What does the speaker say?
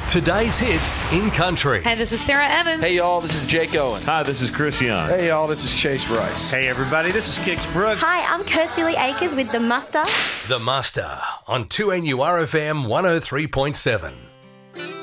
Today's hits in country. Hey, this is Sarah Evans. Hey, y'all, this is Jake Owen. Hi, this is Chris Young. Hey, y'all, this is Chase Rice. Hey, everybody, this is Kix Brooks. Hi, I'm Kirsty Lee Akers with The Muster. The Muster on 2NURFM 103.7.